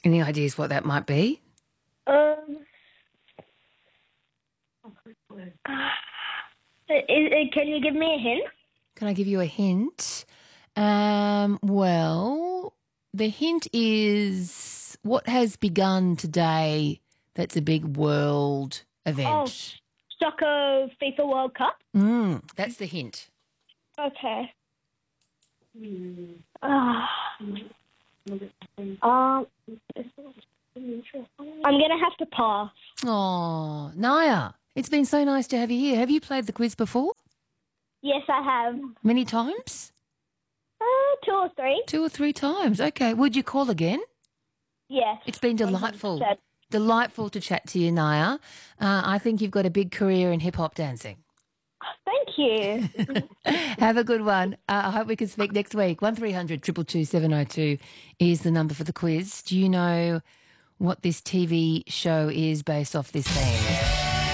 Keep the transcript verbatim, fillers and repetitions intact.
Any ideas what that might be? Um, i- i- can you give me a hint? Can I give you a hint? Um, well, the hint is what has begun today that's a big world event. Oh, soccer FIFA World Cup. Mm, that's the hint. Okay. Ah. Um, I'm gonna have to pass. Oh, Naya, it's been so nice to have you here. Have you played the quiz before? Yes, I have. Many times? Uh, two or three. Two or three times. Okay. Would you call again? Yes. It's been delightful. one hundred percent. Delightful to chat to you, Naya. Uh, I think you've got a big career in hip-hop dancing. Thank you. Have a good one. Uh, I hope we can speak next week. one three hundred two two two seven oh two is the number for the quiz. Do you know what this T V show is based off this theme?